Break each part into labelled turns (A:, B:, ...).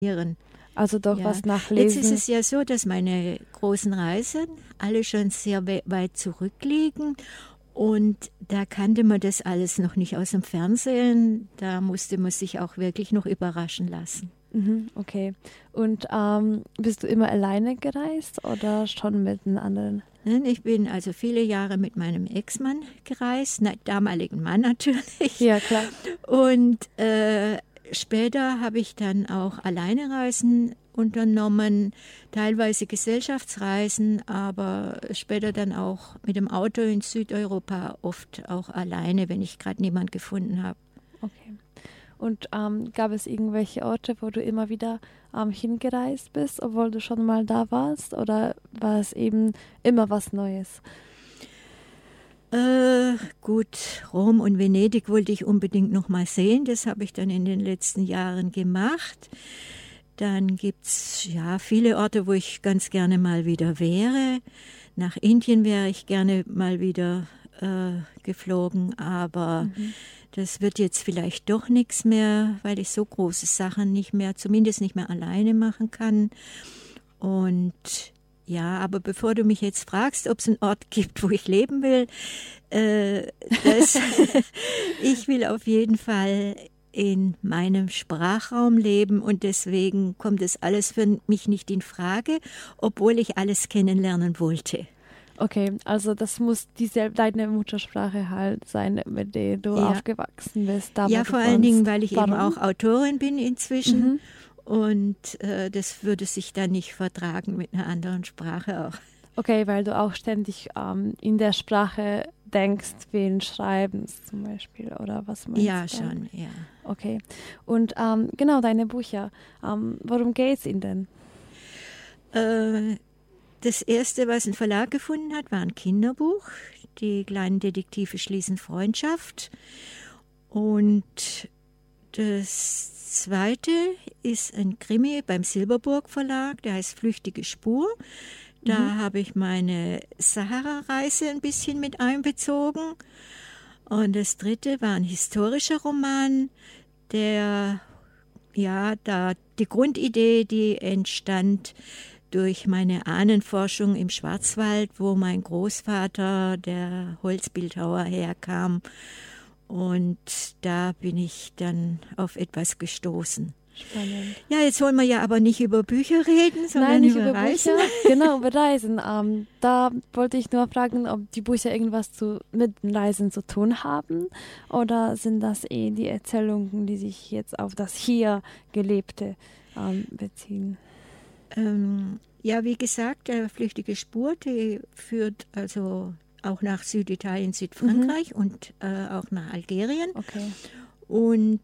A: Also doch
B: Ja.
A: was
B: Jetzt
A: nachlesen.
B: ist es ja so, dass meine großen Reisen alle schon sehr weit zurückliegen. Und da kannte man das alles noch nicht aus dem Fernsehen. Da musste man sich auch wirklich noch überraschen lassen.
A: Okay. Und bist du immer alleine gereist oder schon mit einem anderen?
B: Ich bin also viele Jahre mit meinem Ex-Mann gereist, damaligen Mann natürlich.
A: Ja, klar.
B: Und später habe ich dann auch Alleinereisen unternommen, teilweise Gesellschaftsreisen, aber später dann auch mit dem Auto in Südeuropa, oft auch alleine, wenn ich gerade niemand gefunden habe.
A: Okay. Und gab es irgendwelche Orte, wo du immer wieder hingereist bist, obwohl du schon mal da warst? Oder war es eben immer was Neues?
B: Gut, Rom und Venedig wollte ich unbedingt noch mal sehen. Das habe ich dann in den letzten Jahren gemacht. Dann gibt es ja viele Orte, wo ich ganz gerne mal wieder wäre. Nach Indien wäre ich gerne mal wieder geflogen, aber das wird jetzt vielleicht doch nichts mehr, weil ich so große Sachen nicht mehr, zumindest nicht mehr alleine machen kann. Und ja, aber bevor du mich jetzt fragst, ob es einen Ort gibt, wo ich leben will, ich will auf jeden Fall in meinem Sprachraum leben und deswegen kommt es alles für mich nicht in Frage, obwohl ich alles kennenlernen wollte.
A: Okay, also das muss deine Muttersprache halt sein, mit der du
B: Ja.
A: aufgewachsen bist. Da, wo
B: Ja,
A: du
B: vor allen Dingen,
A: wohnst.
B: weil ich
A: Warum?
B: eben auch Autorin bin inzwischen und das würde sich dann nicht vertragen mit einer anderen Sprache auch.
A: Okay, weil du auch ständig in der Sprache denkst, wen Schreibens zum Beispiel, oder was meinst
B: Ja,
A: du?
B: schon, ja.
A: Okay, und genau, deine Bücher, worum geht's in denn?
B: Das erste, was ein Verlag gefunden hat, war ein Kinderbuch. Die kleinen Detektive schließen Freundschaft. Und das zweite ist ein Krimi beim Silberburg Verlag, der heißt Flüchtige Spur. Da habe ich meine Sahara-Reise ein bisschen mit einbezogen. Und das dritte war ein historischer Roman, der, ja, da die Grundidee, die entstand durch meine Ahnenforschung im Schwarzwald, wo mein Großvater, der Holzbildhauer, herkam. Und da bin ich dann auf etwas gestoßen.
A: Spannend.
B: Ja, jetzt wollen wir ja aber nicht über Bücher reden, sondern
A: Nein, nicht
B: über
A: über
B: Reisen.
A: Bücher, genau, über Reisen. Da wollte ich nur fragen, ob die Bücher irgendwas mit Reisen zu tun haben oder sind das die Erzählungen, die sich jetzt auf das hier Gelebte beziehen?
B: Ja, wie gesagt, der Flüchtige Spur, die führt also auch nach Süditalien, Südfrankreich und auch nach Algerien.
A: Okay.
B: Und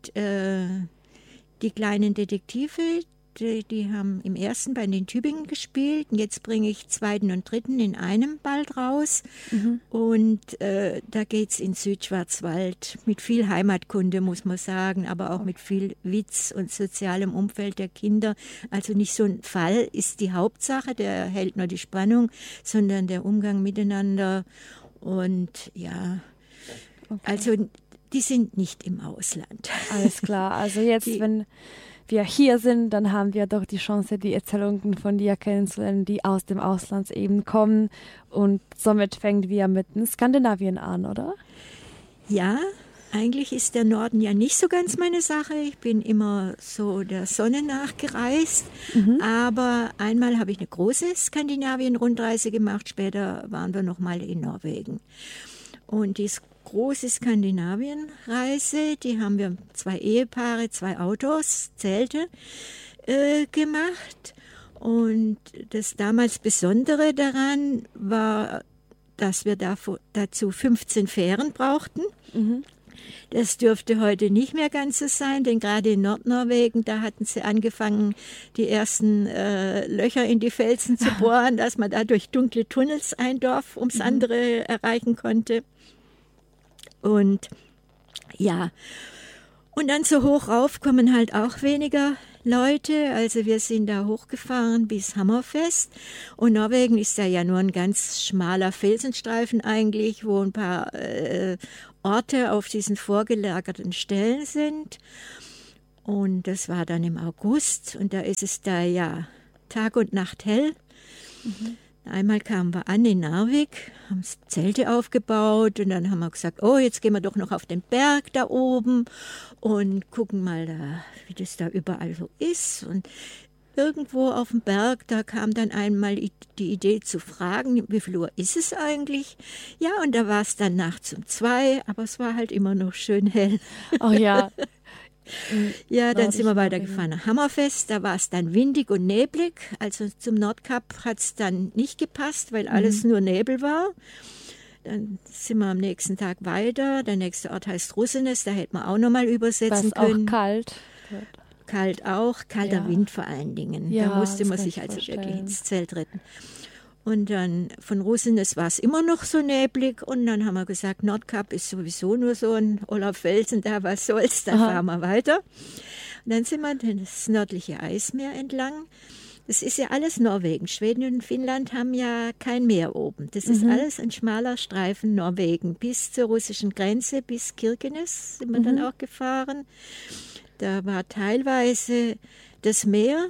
B: die kleinen Detektive, die haben im ersten bei den Tübingen gespielt. Und jetzt bringe ich zweiten und dritten in einem bald raus. Und da geht es in Südschwarzwald mit viel Heimatkunde, muss man sagen, aber auch mit viel Witz und sozialem Umfeld der Kinder. Also nicht so ein Fall ist die Hauptsache, der hält nur die Spannung, sondern der Umgang miteinander. Und ja,
A: Okay.
B: also die sind nicht im Ausland.
A: Alles klar. Also jetzt, wenn wir hier sind, dann haben wir doch die Chance, die Erzählungen von dir kennenzulernen, die aus dem Ausland eben kommen. Und somit fängt wir mit Skandinavien an, oder?
B: Ja, eigentlich ist der Norden ja nicht so ganz meine Sache. Ich bin immer so der Sonne nachgereist. Aber einmal habe ich eine große Skandinavien-Rundreise gemacht. Später waren wir noch mal in Norwegen. Und die große Skandinavien-Reise, die haben wir 2 Ehepaare, 2 Autos, Zelte gemacht. Und das damals Besondere daran war, dass wir dazu 15 Fähren brauchten. Das dürfte heute nicht mehr ganz so sein, denn gerade in Nordnorwegen, da hatten sie angefangen, die ersten Löcher in die Felsen zu bohren, dass man da durch dunkle Tunnels ein Dorf ums andere erreichen konnte. Und ja, und dann so hoch rauf kommen halt auch weniger Leute. Also wir sind da hochgefahren bis Hammerfest. Und Norwegen ist ja nur ein ganz schmaler Felsenstreifen eigentlich, wo ein paar Orte auf diesen vorgelagerten Stellen sind. Und das war dann im August und da ist es da ja Tag und Nacht hell. Einmal kamen wir an in Narvik, haben Zelte aufgebaut und dann haben wir gesagt, oh, jetzt gehen wir doch noch auf den Berg da oben und gucken mal, da, wie das da überall so ist. Und irgendwo auf dem Berg, da kam dann einmal die Idee zu fragen, wie viel Uhr ist es eigentlich? Ja, und da war es dann nachts um 2, aber es war halt immer noch schön hell.
A: Oh ja.
B: Ja, dann sind wir weitergefahren nach Hammerfest, da war es dann windig und neblig, also zum Nordkap hat es dann nicht gepasst, weil alles nur Nebel war. Dann sind wir am nächsten Tag weiter, der nächste Ort heißt Russenes, da hätte man auch nochmal übersetzen können.
A: Auch kalt.
B: Kalt auch, kalter Wind vor allen Dingen,
A: ja,
B: da musste man sich also wirklich ins Zelt retten. Und dann von Russenes war es immer noch so neblig und dann haben wir gesagt, Nordkap ist sowieso nur so ein oller Felsen, da was soll's, dann fahren wir weiter. Und dann sind wir das nördliche Eismeer entlang. Das ist ja alles Norwegen. Schweden und Finnland haben ja kein Meer oben. Das ist alles ein schmaler Streifen Norwegen. Bis zur russischen Grenze, bis Kirkenes sind wir dann auch gefahren. Da war teilweise das Meer,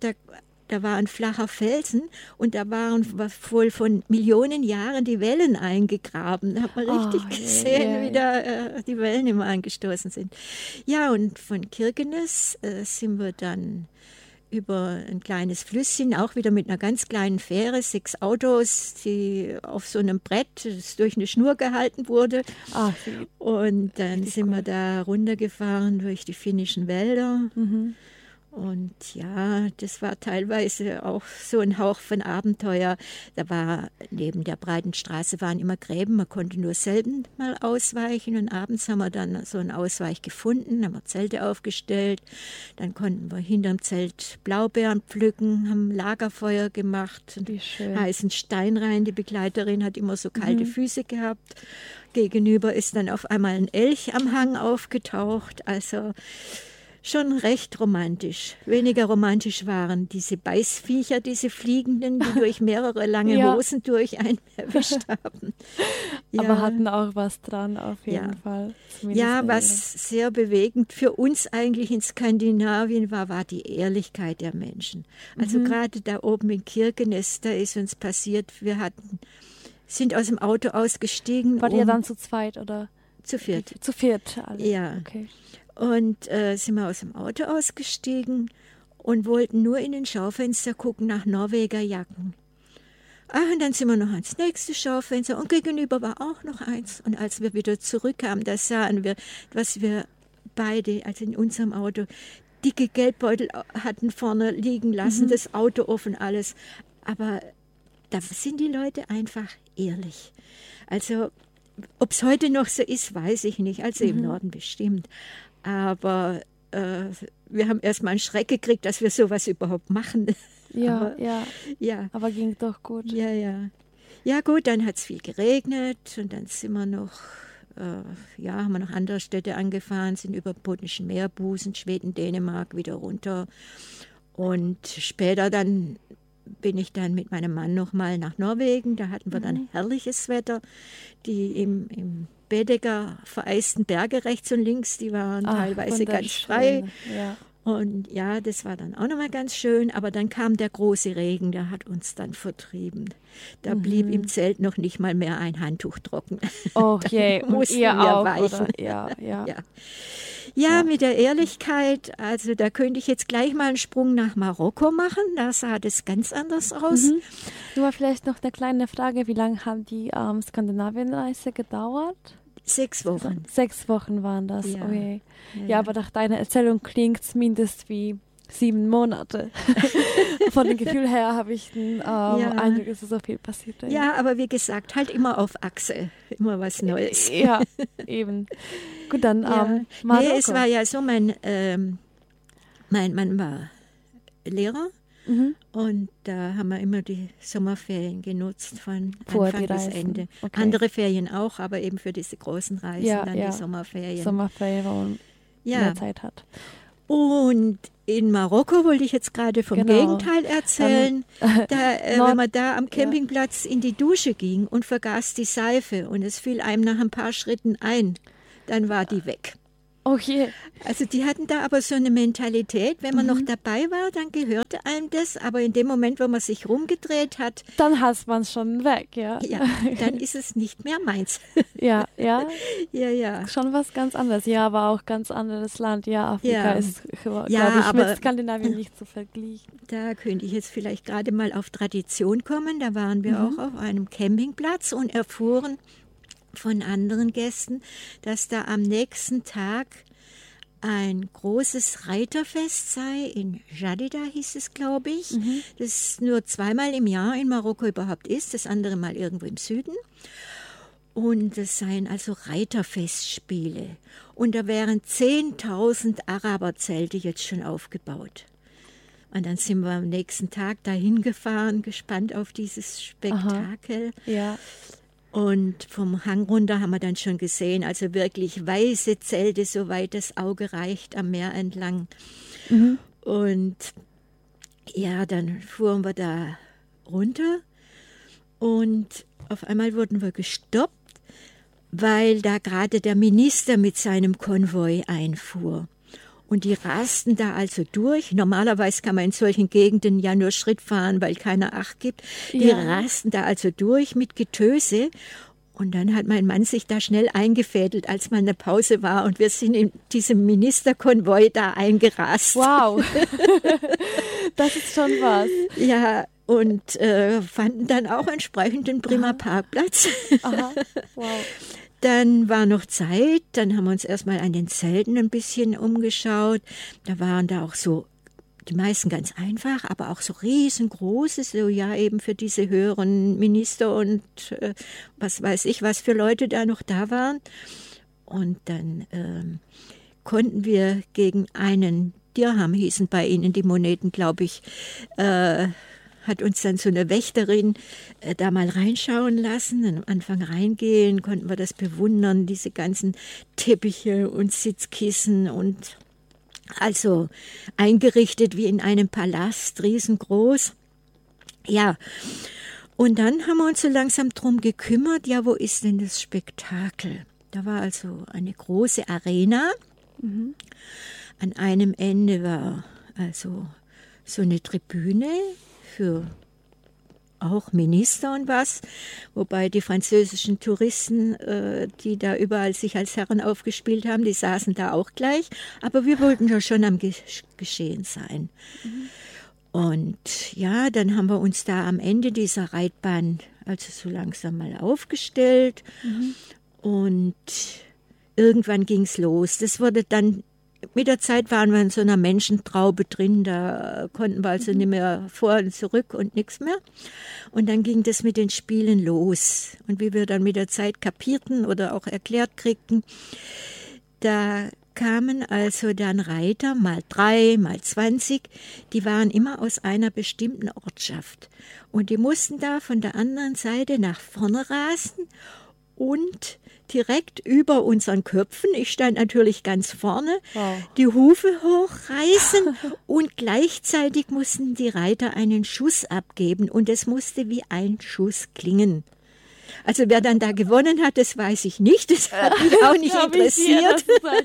B: da war ein flacher Felsen und da waren wohl von Millionen Jahren die Wellen eingegraben. Da hat man richtig gesehen, wie da die Wellen immer angestoßen sind. Ja, und von Kirkenes sind wir dann über ein kleines Flüsschen, auch wieder mit einer ganz kleinen Fähre, 6 Autos, die auf so einem Brett, das durch eine Schnur gehalten wurde. Und dann sind wir da runtergefahren durch die finnischen Wälder. Und ja, das war teilweise auch so ein Hauch von Abenteuer. Da war neben der breiten Straße waren immer Gräben, man konnte nur selten mal ausweichen. Und abends haben wir dann so einen Ausweich gefunden, haben wir Zelte aufgestellt. Dann konnten wir hinterm Zelt Blaubeeren pflücken, haben Lagerfeuer gemacht, heißen Stein rein. Die Begleiterin hat immer so kalte Füße gehabt. Gegenüber ist dann auf einmal ein Elch am Hang aufgetaucht. Also schon recht romantisch. Weniger romantisch waren diese Beißviecher, diese Fliegenden, die durch mehrere lange Hosen durch einen erwischt haben. Ja.
A: Aber hatten auch was dran, auf jeden Fall.
B: Ja, was sehr bewegend für uns eigentlich in Skandinavien war die Ehrlichkeit der Menschen. Also gerade da oben in Kirkenes, da ist uns passiert, wir sind aus dem Auto ausgestiegen.
A: Wart ihr dann zu zweit oder?
B: Zu viert.
A: Zu viert, alle.
B: Ja.
A: Okay.
B: Und sind wir aus dem Auto ausgestiegen und wollten nur in den Schaufenster gucken nach Norwegerjacken. Und dann sind wir noch ans nächste Schaufenster und gegenüber war auch noch eins. Und als wir wieder zurückkamen, da sahen wir, was wir beide, also in unserem Auto, dicke Geldbeutel hatten vorne liegen lassen, das Auto offen, alles. Aber da sind die Leute einfach ehrlich. Also ob es heute noch so ist, weiß ich nicht. Also im Norden bestimmt. Aber wir haben erst mal einen Schreck gekriegt, dass wir sowas überhaupt machen.
A: Aber ging doch gut.
B: Ja gut, dann hat es viel geregnet und dann sind wir noch, haben wir noch andere Städte angefahren, sind über den Bodenischen Meerbusen, Schweden, Dänemark wieder runter. Und später dann bin ich dann mit meinem Mann nochmal nach Norwegen. Da hatten wir dann herrliches Wetter. Die im Bedecker vereisten Berge rechts und links, die waren teilweise ganz frei.
A: Ja.
B: Und ja, das war dann auch nochmal ganz schön. Aber dann kam der große Regen, der hat uns dann vertrieben. Da blieb im Zelt noch nicht mal mehr ein Handtuch trocken.
A: Oh je, und ihr auch,
B: weichen.
A: Oder?
B: Ja, mit der Ehrlichkeit, also da könnte ich jetzt gleich mal einen Sprung nach Marokko machen, da sah das ganz anders aus.
A: Nur vielleicht noch eine kleine Frage, wie lange haben die Skandinavienreise gedauert?
B: 6 Wochen.
A: 6 Wochen waren das, okay. Ja, aber nach deiner Erzählung klingt es mindestens wie 7 Monate. Von dem Gefühl her habe ich den Eindruck, dass so viel passiert.
B: Ja, aber wie gesagt, halt immer auf Achse, immer was Neues.
A: Ja, eben. Gut, dann
B: Marokko. Nee, es war ja so, mein Mann war Lehrer und da haben wir immer die Sommerferien genutzt von Anfang bis Ende. Okay. Andere Ferien auch, aber eben für diese großen Reisen dann die Sommerferien.
A: Sommerferien, wo man mehr Zeit hat.
B: Und in Marokko wollte ich jetzt gerade vom Gegenteil erzählen. Wenn man da am Campingplatz in die Dusche ging und vergaß die Seife und es fiel einem nach ein paar Schritten ein, dann war die weg.
A: Okay.
B: Also die hatten da aber so eine Mentalität, wenn man noch dabei war, dann gehörte einem das, aber in dem Moment, wo man sich rumgedreht hat,
A: Dann hast man es schon weg, ja.
B: ja, dann ist es nicht mehr meins.
A: Ja.
B: Ja.
A: Schon was ganz anderes. Ja, aber auch ganz anderes Land. Ja, Afrika
B: Ja.
A: ist, glaube
B: Ja,
A: ich,
B: aber-
A: mit Skandinavien nicht zu vergleichen.
B: Da könnte ich jetzt vielleicht gerade mal auf Tradition kommen. Da waren wir auch auf einem Campingplatz und erfuhren von anderen Gästen, dass da am nächsten Tag ein großes Reiterfest sei. In Jadida hieß es, glaube ich. Das nur zweimal im Jahr in Marokko überhaupt ist, das andere Mal irgendwo im Süden. Und es seien also Reiterfestspiele. Und da wären 10.000 Araberzelte jetzt schon aufgebaut. Und dann sind wir am nächsten Tag dahin gefahren, gespannt auf dieses Spektakel.
A: Ja.
B: Und vom Hang runter haben wir dann schon gesehen, also wirklich weiße Zelte, soweit das Auge reicht, am Meer entlang. Und ja, dann fuhren wir da runter und auf einmal wurden wir gestoppt, weil da gerade der Minister mit seinem Konvoi einfuhr. Und die rasten da also durch. Normalerweise kann man in solchen Gegenden ja nur Schritt fahren, weil keiner Acht gibt. Die rasten da also durch mit Getöse. Und dann hat mein Mann sich da schnell eingefädelt, als mal eine Pause war. Und wir sind in diesem Ministerkonvoi da eingerast.
A: Wow. Das ist schon was.
B: Ja, und fanden dann auch entsprechend einen prima Parkplatz.
A: Aha. Wow.
B: Dann war noch Zeit, dann haben wir uns erstmal an den Zelten ein bisschen umgeschaut. Da waren da auch so, die meisten ganz einfach, aber auch so riesengroße, so ja eben für diese höheren Minister und was weiß ich, was für Leute da noch da waren. Und dann konnten wir gegen einen Dirham, hießen bei ihnen die Moneten, glaube ich, hat uns dann so eine Wächterin da mal reinschauen lassen. Und am Anfang reingehen, konnten wir das bewundern, diese ganzen Teppiche und Sitzkissen und also eingerichtet wie in einem Palast, riesengroß. Ja, und dann haben wir uns so langsam drum gekümmert, ja, wo ist denn das Spektakel? Da war also eine große Arena. An einem Ende war also so eine Tribüne für auch Minister und was, wobei die französischen Touristen, die da überall sich als Herren aufgespielt haben, die saßen da auch gleich, aber wir wollten ja schon am Geschehen sein. Und ja, dann haben wir uns da am Ende dieser Reitbahn also so langsam mal aufgestellt und irgendwann ging es los. Das wurde dann mit der Zeit waren wir in so einer Menschentraube drin, da konnten wir also nicht mehr vor und zurück und nichts mehr. Und dann ging das mit den Spielen los. Und wie wir dann mit der Zeit kapierten oder auch erklärt kriegten, da kamen also dann Reiter, mal 3, mal 20, die waren immer aus einer bestimmten Ortschaft. Und die mussten da von der anderen Seite nach vorne rasen und direkt über unseren Köpfen, ich stand natürlich ganz vorne, die Hufe hochreißen und gleichzeitig mussten die Reiter einen Schuss abgeben und es musste wie ein Schuss klingen. Also wer dann da gewonnen hat, das weiß ich nicht, das hat mich auch nicht interessiert.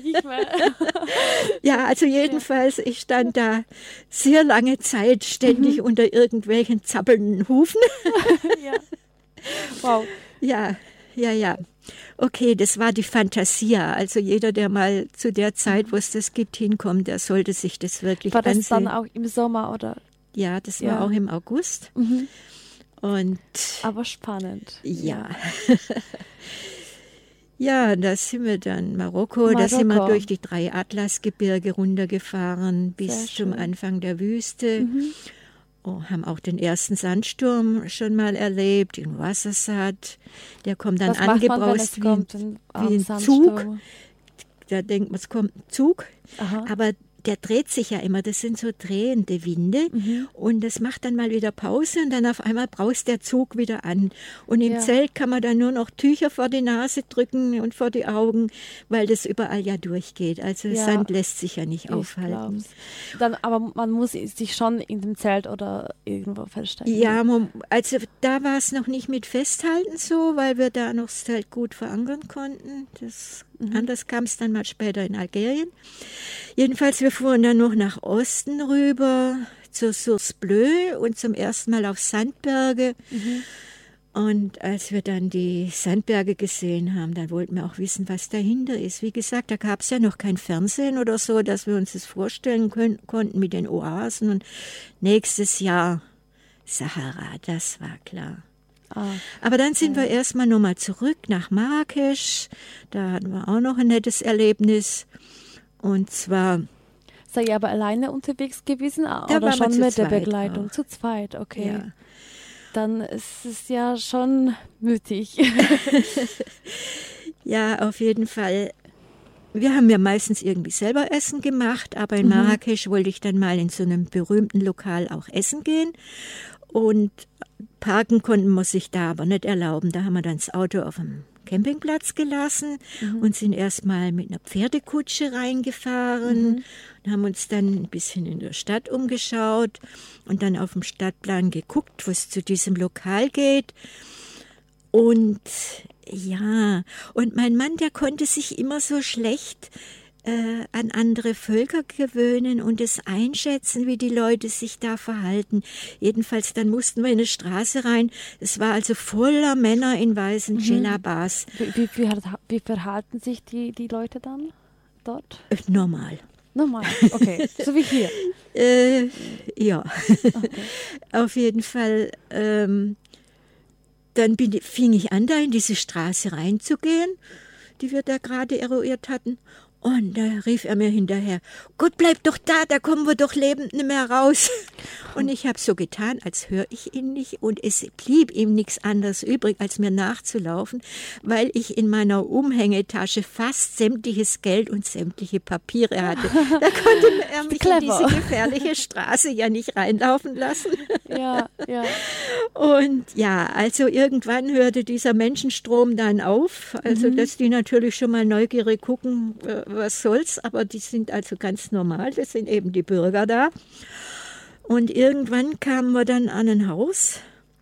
B: Ja, also jedenfalls, ich stand da sehr lange Zeit ständig unter irgendwelchen zappelnden Hufen.
A: Ja. Wow.
B: Ja. Okay, das war die Fantasia. Also jeder, der mal zu der Zeit, wo es das gibt, hinkommt, der sollte sich das wirklich ansehen. War das
A: dann auch im Sommer, oder?
B: Ja, das war auch im August. Und
A: aber spannend.
B: Ja. Ja, da sind wir dann Marokko. Da sind wir durch die 3 Atlasgebirge runtergefahren bis zum Anfang der Wüste. Haben auch den ersten Sandsturm schon mal erlebt in Ouarzazate. Der kommt dann angebraust wie ein Zug. Da denkt man, es kommt ein Zug. Aber der dreht sich ja immer, das sind so drehende Winde und das macht dann mal wieder Pause und dann auf einmal braust der Zug wieder an. Und im Zelt kann man dann nur noch Tücher vor die Nase drücken und vor die Augen, weil das überall ja durchgeht. Also Sand lässt sich ja nicht aufhalten.
A: Dann, aber man muss sich schon in dem Zelt oder irgendwo feststecken.
B: Ja, also da war es noch nicht mit Festhalten so, weil wir da noch das Zelt gut verankern konnten. Das Anders kam es dann mal später in Algerien. Jedenfalls, wir fuhren dann noch nach Osten rüber zur Source Bleue und zum ersten Mal auf Sandberge. Und als wir dann die Sandberge gesehen haben, dann wollten wir auch wissen, was dahinter ist. Wie gesagt, da gab es ja noch kein Fernsehen oder so, dass wir uns das vorstellen konnten mit den Oasen. Und nächstes Jahr Sahara, das war klar. Aber dann sind wir erstmal nochmal zurück nach Marrakesch. Da hatten wir auch noch ein nettes Erlebnis. Und zwar...
A: Seid ihr aber alleine unterwegs gewesen oder schon mit der Begleitung? Auch. Zu zweit, okay. Ja. Dann ist es ja schon mutig. Ja,
B: auf jeden Fall. Wir haben ja meistens irgendwie selber Essen gemacht, aber in Marrakesch wollte ich dann mal in so einem berühmten Lokal auch essen gehen. Und parken konnten wir sich da aber nicht erlauben. Da haben wir dann das Auto auf dem Campingplatz gelassen und sind erstmal mit einer Pferdekutsche reingefahren und haben uns dann ein bisschen in der Stadt umgeschaut und dann auf dem Stadtplan geguckt, wo es zu diesem Lokal geht. Und ja, und mein Mann, der konnte sich immer so schlecht an andere Völker gewöhnen und es einschätzen, wie die Leute sich da verhalten. Jedenfalls, dann mussten wir in eine Straße rein. Es war also voller Männer in weißen Djellabas.
A: Wie verhalten sich die Leute dann dort?
B: Normal.
A: Normal, okay. So wie hier?
B: Ja. Okay. Auf jeden Fall. Dann fing ich an, da in diese Straße reinzugehen, die wir da gerade eruiert hatten. Und da rief er mir hinterher, Gott, bleib doch da kommen wir doch lebend nicht mehr raus. Und ich habe so getan, als höre ich ihn nicht. Und es blieb ihm nichts anderes übrig, als mir nachzulaufen, weil ich in meiner Umhängetasche fast sämtliches Geld und sämtliche Papiere hatte. Da konnte er mich in diese gefährliche Straße ja nicht reinlaufen lassen.
A: Ja.
B: Und ja, also irgendwann hörte dieser Menschenstrom dann auf. Also, dass die natürlich schon mal neugierig gucken, was soll's, aber die sind also ganz normal, das sind eben die Bürger da. Und irgendwann kamen wir dann an ein Haus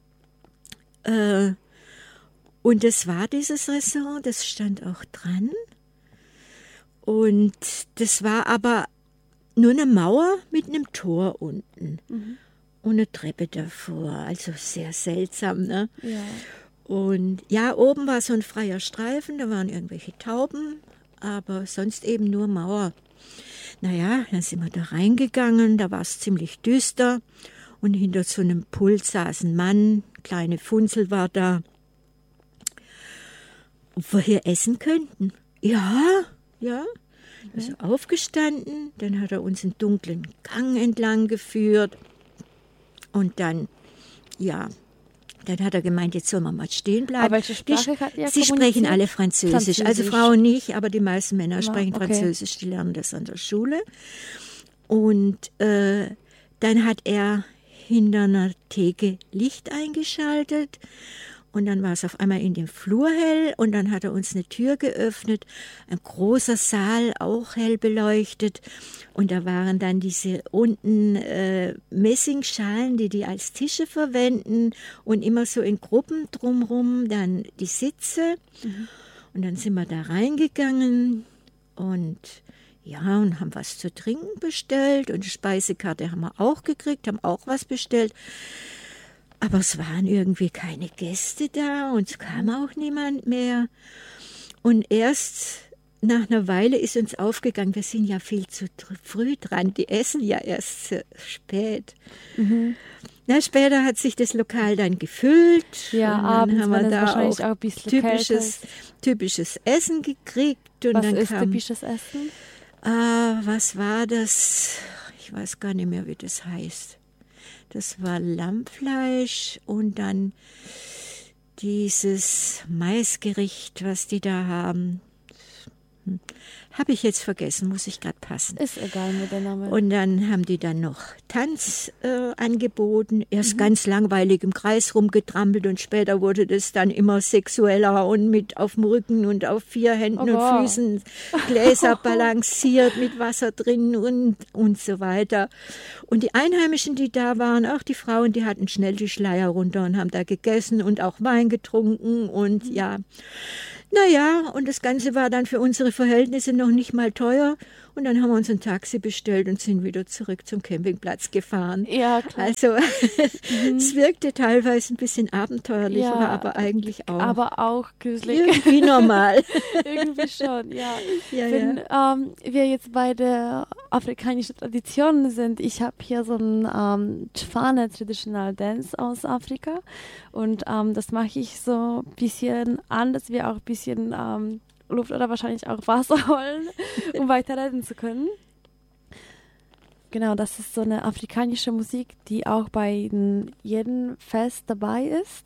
B: und das war dieses Restaurant, das stand auch dran. Und das war aber nur eine Mauer mit einem Tor unten und eine Treppe davor, also sehr seltsam, ne?
A: Ja.
B: Und ja, oben war so ein freier Streifen, da waren irgendwelche Tauben, aber sonst eben nur Mauer. Naja, dann sind wir da reingegangen, da war es ziemlich düster und hinter so einem Pult saß ein Mann, kleine Funzel war da. Ob wir hier essen könnten? Ja. Also aufgestanden, dann hat er uns einen dunklen Gang entlang geführt und dann hat er gemeint, jetzt sollen wir mal stehen bleiben.
A: Aber welche Sprache hat er
B: Sie sprechen alle Französisch. Also Frauen nicht, aber die meisten Männer sprechen Französisch, die lernen das an der Schule. Und dann hat er hinter einer Theke Licht eingeschaltet und dann war es auf einmal in dem Flur hell und dann hat er uns eine Tür geöffnet, ein großer Saal, auch hell beleuchtet und da waren dann diese unten Messingschalen, die als Tische verwenden und immer so in Gruppen drumherum dann die Sitze und dann sind wir da reingegangen und haben was zu trinken bestellt und eine Speisekarte haben wir auch gekriegt, haben auch was bestellt. Aber es waren irgendwie keine Gäste da und es kam auch niemand mehr. Und erst nach einer Weile ist uns aufgegangen, wir sind ja viel zu früh dran, die essen ja erst spät. Na, später hat sich das Lokal dann gefüllt.
A: Ja,
B: und
A: abends
B: haben wir da auch
A: ein bisschen
B: typisches Essen gekriegt. Und
A: was
B: dann
A: ist
B: kam,
A: typisches Essen?
B: Was war das? Ich weiß gar nicht mehr, wie das heißt. Das war Lammfleisch und dann dieses Maisgericht, was die da haben. Habe ich jetzt vergessen, muss ich gerade passen.
A: Ist egal mit der Name.
B: Und dann haben die dann noch Tanz angeboten. Erst ganz langweilig im Kreis rumgetrampelt und später wurde das dann immer sexueller und mit auf dem Rücken und auf 4 Händen und Füßen Gläser balanciert mit Wasser drin und so weiter. Und die Einheimischen, die da waren, auch die Frauen, die hatten schnell die Schleier runter und haben da gegessen und auch Wein getrunken und ja. Naja, und das Ganze war dann für unsere Verhältnisse noch nicht mal teuer. Und dann haben wir uns ein Taxi bestellt und sind wieder zurück zum Campingplatz gefahren.
A: Ja, klar.
B: Also es wirkte teilweise ein bisschen abenteuerlich,
A: Ja,
B: war aber eigentlich auch
A: aber auch gruselig.
B: irgendwie normal.
A: Irgendwie schon, ja.
B: Ja,
A: Wenn
B: ja.
A: wir jetzt bei der afrikanischen Tradition sind, ich habe hier so ein Tshwane Traditional Dance aus Afrika und das mache ich so ein bisschen an, dass wir auch ein bisschen Luft oder wahrscheinlich auch Wasser holen, um weiter reden zu können. Genau, das ist so eine afrikanische Musik, die auch bei jedem Fest dabei ist.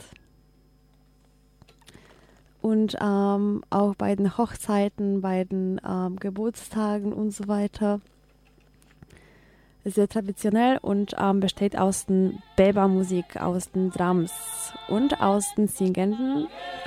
A: Und auch bei den Hochzeiten, bei den Geburtstagen und so weiter. Ist sehr traditionell und besteht aus den Beba-Musik, aus den Drums und aus den singenden